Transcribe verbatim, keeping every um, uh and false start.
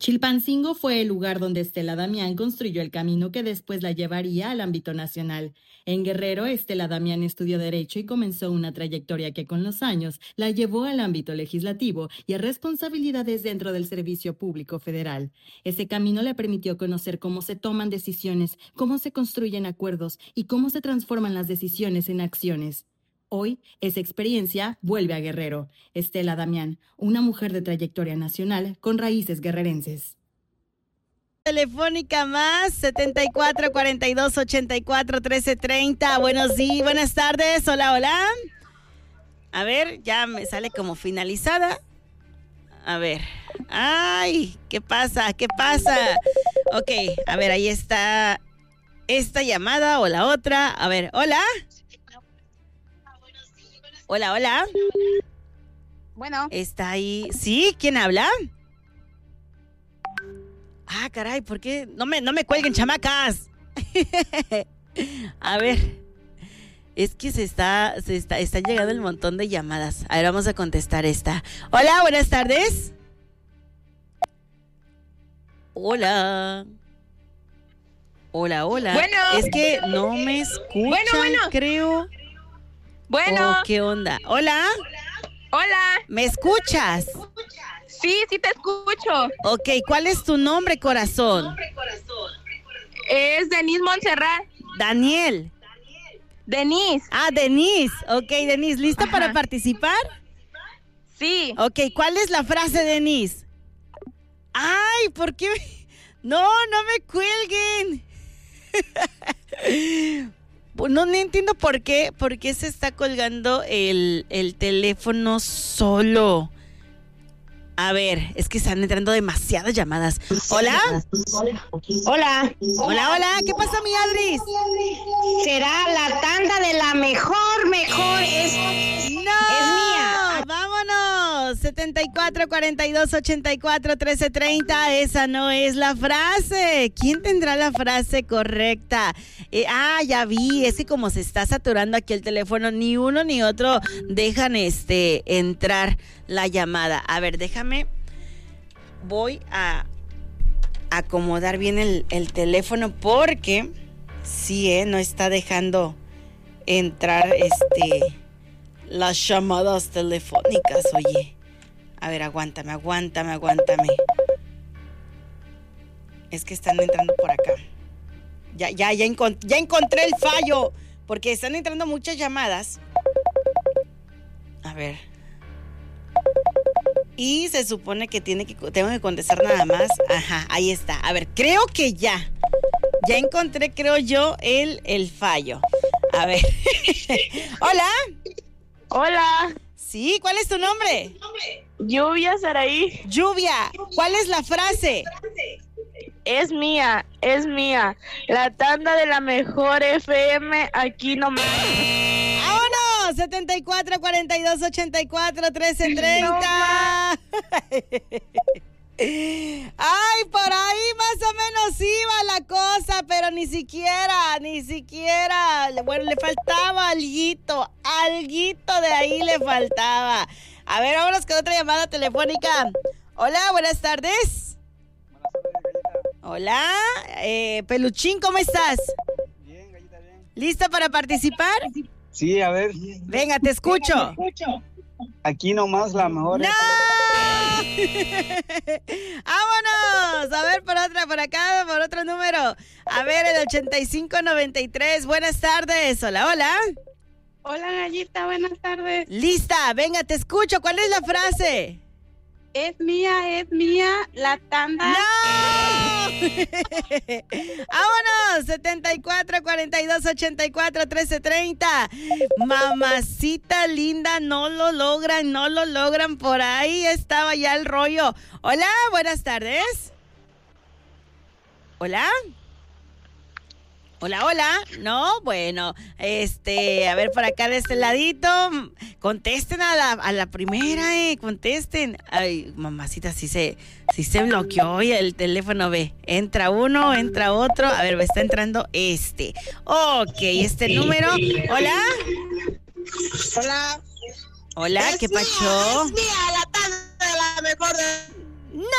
Chilpancingo fue el lugar donde Estela Damián construyó el camino que después la llevaría al ámbito nacional. En Guerrero, Estela Damián estudió Derecho y comenzó una trayectoria que con los años la llevó al ámbito legislativo y a responsabilidades dentro del Servicio Público Federal. Ese camino le permitió conocer cómo se toman decisiones, cómo se construyen acuerdos y cómo se transforman las decisiones en acciones. Hoy, esa experiencia vuelve a Guerrero. Estela Damián, una mujer de trayectoria nacional con raíces guerrerenses. Telefónica más setenta y cuatro, cuarenta y dos, ochenta y cuatro, trece, treinta. Buenos días, buenas tardes. Hola, hola. A ver, ya me sale como finalizada. A ver. Ay, ¿qué pasa? ¿Qué pasa? Ok, a ver, ahí está esta llamada o la otra. A ver, hola. Hola, hola. Bueno. ¿Está ahí? ¿Sí? ¿Quién habla? Ah, caray, ¿por qué? No me, no me cuelguen, chamacas. A ver. Es que se está, se está, están llegando un montón de llamadas. A ver, vamos a contestar esta. Hola, buenas tardes. Hola. Hola, hola. Bueno. Es que no me escuchan, Bueno, bueno. creo. Bueno. Oh, ¿qué onda? Hola. Hola. ¿Me escuchas? Sí, sí te escucho. Ok, ¿cuál es tu nombre, corazón? Es Denise Montserrat. Daniel. Denise. Ah, Denise. Ok, Denise, ¿lista Ajá. para participar? Sí. Ok, ¿cuál es la frase, Denise? Ay, ¿por qué? me- No, no me cuelguen. No, no entiendo por qué, por qué se está colgando el, el teléfono solo. A ver, es que están entrando demasiadas llamadas. ¿Hola? Hola, Hola, hola, ¿qué pasa, mi Adris? será la tanda de la mejor, mejor, es, ¡No! es mía. ¡Vámonos! setenta y cuatro, cuarenta y dos, ochenta y cuatro, trece, treinta. Esa no es la frase. ¿Quién tendrá la frase correcta? Eh, ah, ya vi. Es que como se está saturando aquí el teléfono, ni uno ni otro dejan este entrar la llamada. A ver, déjame. Voy a acomodar bien el, el teléfono porque sí, eh, no está dejando entrar este las llamadas telefónicas, oye. A ver, aguántame, aguántame, aguántame. Es que están entrando por acá. Ya, ya, ya, encont- ya encontré el fallo. Porque están entrando muchas llamadas. A ver. Y se supone que tiene que tengo que contestar nada más. Ajá, ahí está. A ver, creo que ya. Ya encontré, creo yo, el, el fallo. A ver. Hola. Hola. Sí, ¿cuál es tu nombre? Lluvia Saraí. Lluvia. ¿Cuál es la frase? Es mía, es mía. La tanda de la mejor F M aquí nomás. ¡Vámonos! setenta y cuatro, cuarenta y dos, ochenta y cuatro, trece, treinta. Ay, por ahí más o menos iba la cosa, pero ni siquiera, ni siquiera. Bueno, le faltaba alguito, alguito de ahí le faltaba. A ver, vámonos con otra llamada telefónica. Hola, buenas tardes. Hola, eh, Peluchín, ¿cómo estás? Bien, gallita, bien. ¿Lista para participar? Sí, a ver. Venga, te escucho. Aquí nomás la mejor. ¡No! ¡Vámonos! A ver, por otra, por acá, por otro número. A ver, el ochenta y cinco noventa y tres. Buenas tardes. Hola, hola. Hola, gallita, buenas tardes. Lista, venga, te escucho. ¿Cuál es la frase? Es mía, es mía. La tanda. ¡No! ¡Vámonos! setenta y cuatro, cuarenta y dos, ochenta y cuatro, trece, treinta. Mamacita linda, no lo logran, no lo logran. Por ahí estaba ya el rollo. Hola, buenas tardes. Hola. Hola, hola. No, bueno, este, a ver por acá de este ladito. Contesten a la, a la primera, eh, contesten. Ay, mamacita, sí se, sí se bloqueó y el teléfono ve. Entra uno, entra otro. A ver, está entrando este. Ok, este número. Hola. Hola. Hola, Es ¿qué mía, pacho? Es mía, la tanda de la mejor. de-